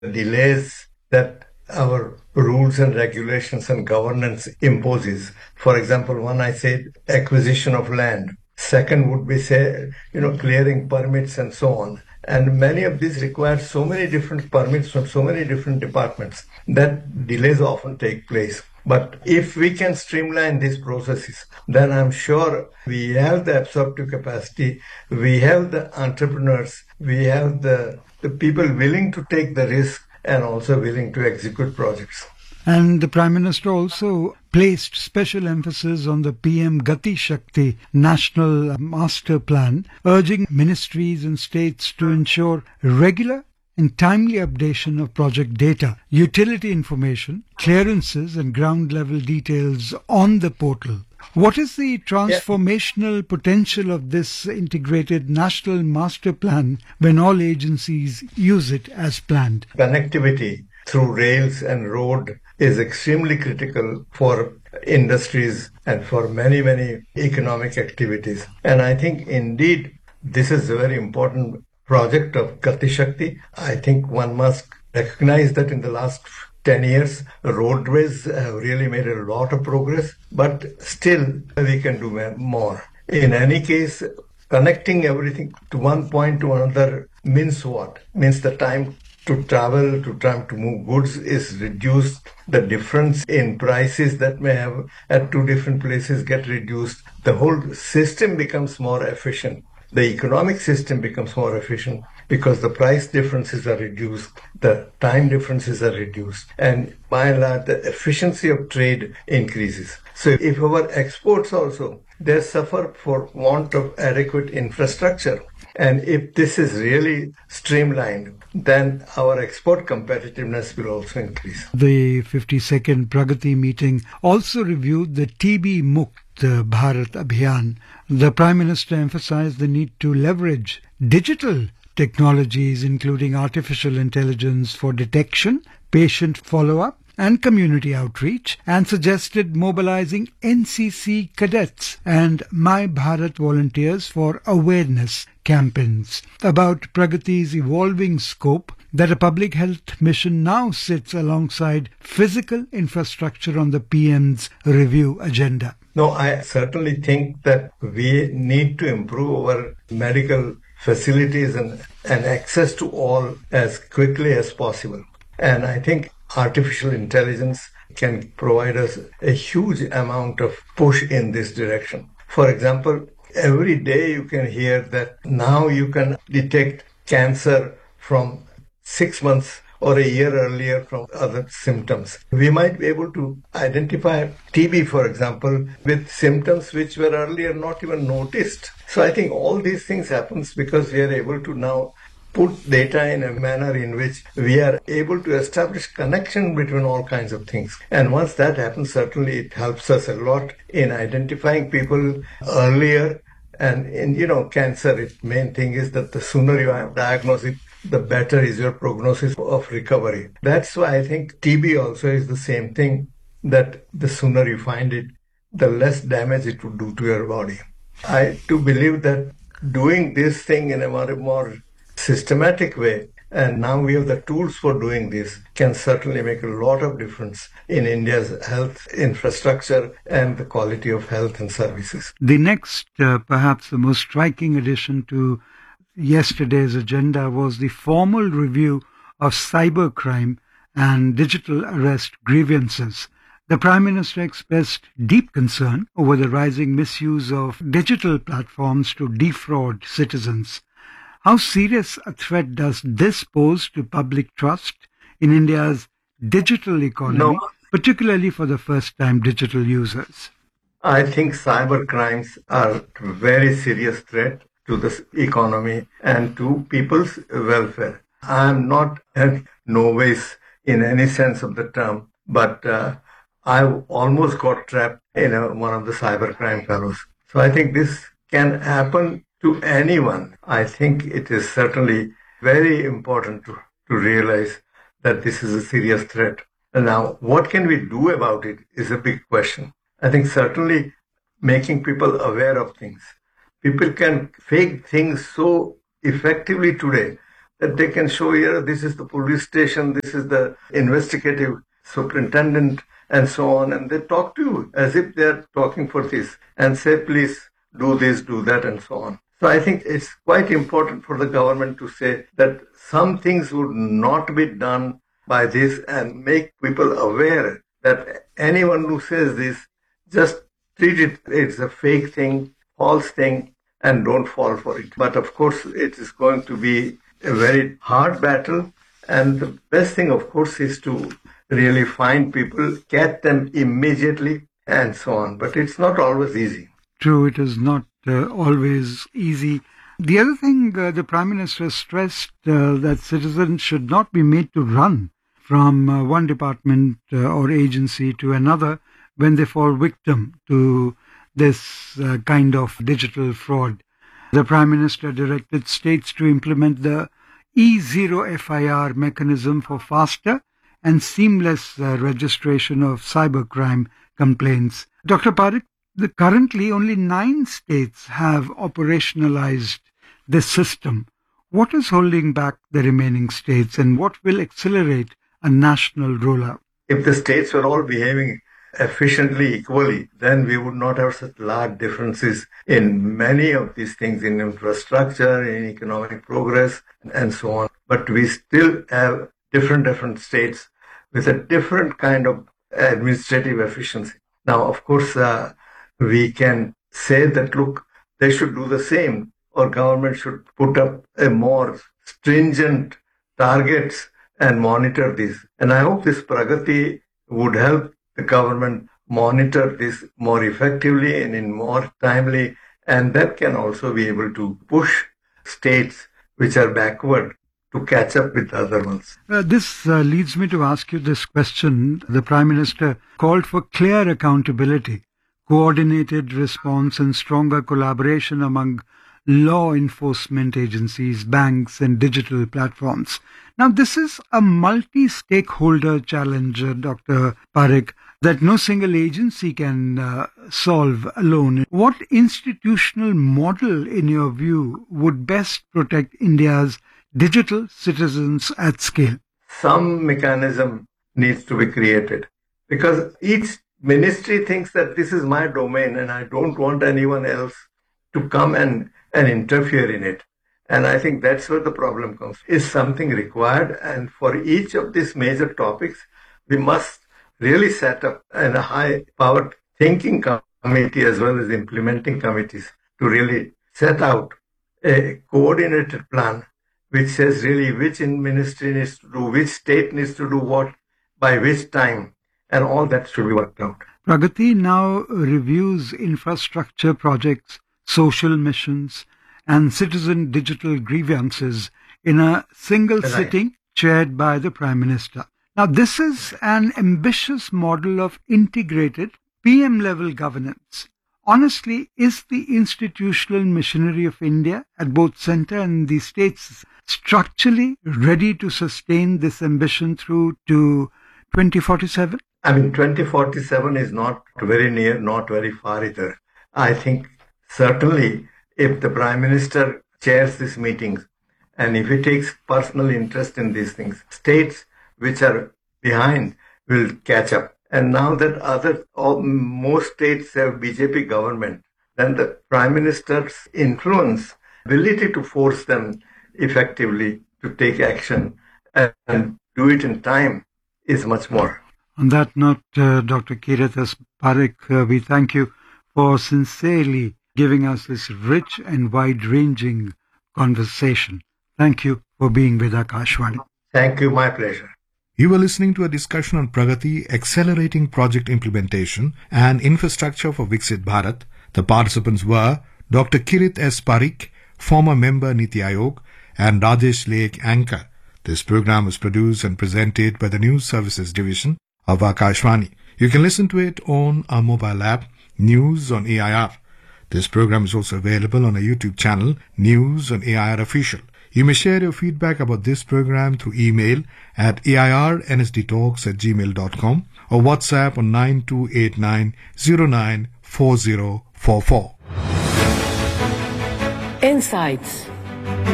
delays that our rules and regulations and governance imposes. For example, one I said acquisition of land. Second would be clearing permits and so on. And many of these require so many different permits from so many different departments that delays often take place. But if we can streamline these processes, then I'm sure we have the absorptive capacity, we have the entrepreneurs, we have the people willing to take the risk and also willing to execute projects. And the Prime Minister also placed special emphasis on the PM Gati Shakti National Master Plan, urging ministries and states to ensure regular and timely updation of project data, utility information, clearances and ground-level details on the portal. What is the transformational potential of this integrated national master plan when all agencies use it as planned? Connectivity through rails and road is extremely critical for industries and for many, many economic activities. And I think indeed this is a very important project of Gati Shakti. I think one must recognize that in the last 10 years, roadways have really made a lot of progress, but still we can do more. In any case, connecting everything to one point to another means what? Means the time to travel, to time to move goods is reduced. The difference in prices that may have at two different places get reduced. The whole system becomes more efficient. The economic system becomes more efficient because the price differences are reduced, the time differences are reduced, and by and large, the efficiency of trade increases. So if our exports also, they suffer for want of adequate infrastructure. And if this is really streamlined, then our export competitiveness will also increase. The 52nd Pragati meeting also reviewed the TB Mukt Bharat Abhiyan. The Prime Minister emphasized the need to leverage digital technologies, including artificial intelligence, for detection, patient follow-up, and community outreach, and suggested mobilizing NCC cadets and My Bharat volunteers for awareness campaigns about Pragati's evolving scope, that a public health mission now sits alongside physical infrastructure on the PM's review agenda. No, I certainly think that we need to improve our medical facilities and access to all as quickly as possible. And I think artificial intelligence can provide us a huge amount of push in this direction. For example, every day you can hear that now you can detect cancer from 6 months or a year earlier from other symptoms. We might be able to identify TB, for example, with symptoms which were earlier not even noticed. So I think all these things happens because we are able to now put data in a manner in which we are able to establish connection between all kinds of things. And once that happens, certainly it helps us a lot in identifying people earlier. And in, cancer, the main thing is that the sooner you have diagnosed it, the better is your prognosis of recovery. That's why I think TB also is the same thing, that the sooner you find it, the less damage it would do to your body. I do believe that doing this thing in a more systematic way, and now we have the tools for doing this, can certainly make a lot of difference in India's health infrastructure and the quality of health and services. The next, perhaps the most striking addition to yesterday's agenda was the formal review of cybercrime and digital arrest grievances. The Prime Minister expressed deep concern over the rising misuse of digital platforms to defraud citizens. How serious a threat does this pose to public trust in India's digital economy, particularly for the first-time digital users? I think cyber crimes are a very serious threat to the economy and to people's welfare. I am not a novice in any sense of the term, but I almost got trapped in one of the cybercrime fellows. So I think this can happen to anyone. I think it is certainly very important to realize that this is a serious threat. And now, what can we do about it is a big question. I think certainly making people aware of things. People can fake things so effectively today that they can show here, this is the police station, this is the investigative superintendent, and so on. And they talk to you as if they're talking for this and say, please do this, do that, and so on. So I think it's quite important for the government to say that some things would not be done by this and make people aware that anyone who says this, just treat it, it's a fake thing, false thing, and don't fall for it. But of course, it is going to be a very hard battle. And the best thing, of course, is to really find people, catch them immediately, and so on. But it's not always easy. True, it is not always easy. The other thing, the Prime Minister stressed that citizens should not be made to run from one department or agency to another when they fall victim to this kind of digital fraud. The Prime Minister directed states to implement the E0 FIR mechanism for faster and seamless registration of cybercrime complaints. Dr. Parekh, currently only 9 states have operationalized this system. What is holding back the remaining states, and what will accelerate a national rollout? If the states were all behaving efficiently, equally, then we would not have such large differences in many of these things, in infrastructure, in economic progress, and so on. But we still have different states with a different kind of administrative efficiency. Now, of course, we can say that, look, they should do the same, or government should put up a more stringent targets and monitor this. And I hope this Pragati would help the government monitor this more effectively and in more timely, and that can also be able to push states which are backward to catch up with other ones. This leads me to ask you this question. The Prime Minister called for clear accountability, coordinated response, and stronger collaboration among law enforcement agencies, banks, and digital platforms. Now, this is a multi-stakeholder challenge, Dr. Parekh, that no single agency can solve alone. What institutional model, in your view, would best protect India's digital citizens at scale? Some mechanism needs to be created, because each ministry thinks that this is my domain and I don't want anyone else to come and interfere in it. And I think that's where the problem comes. Is something required? And for each of these major topics, we must really set up a high-powered thinking committee as well as implementing committees to really set out a coordinated plan which says really which ministry needs to do, which state needs to do what, by which time, and all that should be worked out. Pragati now reviews infrastructure projects, social missions, and citizen digital grievances in a single sitting chaired by the Prime Minister. Now, this is an ambitious model of integrated PM-level governance. Honestly, is the institutional machinery of India at both centre and the states structurally ready to sustain this ambition through to 2047? I mean, 2047 is not very near, not very far either. I think certainly if the Prime Minister chairs these meetings and if he takes personal interest in these things, states which are behind will catch up. And now that most states have BJP government, then the Prime Minister's influence, ability to force them effectively to take action and do it in time is much more. On that note, Dr. Kirit S. Parekh, we thank you for sincerely giving us this rich and wide-ranging conversation. Thank you for being with Akashvani. Thank you, my pleasure. You were listening to a discussion on Pragati, accelerating project implementation and infrastructure for Viksit Bharat. The participants were Dr. Kirit S. Parekh, former member Niti Aayog, and Rajesh Lake, anchor. This program was produced and presented by the News Services Division of Akashvani. You can listen to it on our mobile app, News on AIR. This program is also available on our YouTube channel, News on AIR Official. You may share your feedback about this program through email at airnsdtalks@gmail.com or WhatsApp on 9289094044. Insights